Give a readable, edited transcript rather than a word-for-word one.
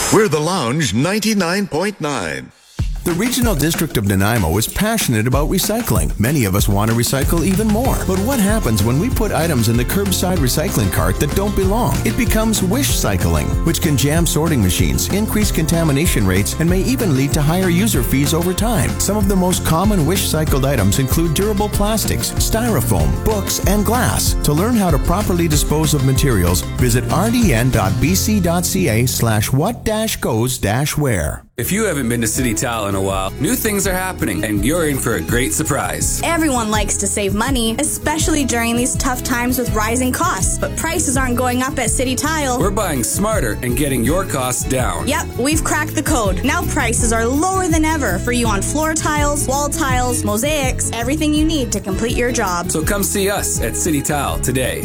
We're the Lounge 99.9. The Regional District of Nanaimo is passionate about recycling. Many of us want to recycle even more. But what happens when we put items in the curbside recycling cart that don't belong? It becomes wish cycling, which can jam sorting machines, increase contamination rates, and may even lead to higher user fees over time. Some of the most common wish cycled items include durable plastics, styrofoam, books, and glass. To learn how to properly dispose of materials, visit rdn.bc.ca/what-goes-where. If you haven't been to City Tile in a while, new things are happening, and you're in for a great surprise. Everyone likes to save money, especially during these tough times with rising costs. But prices aren't going up at City Tile. We're buying smarter and getting your costs down. Yep, we've cracked the code. Now prices are lower than ever for you on floor tiles, wall tiles, mosaics, everything you need to complete your job. So come see us at City Tile today.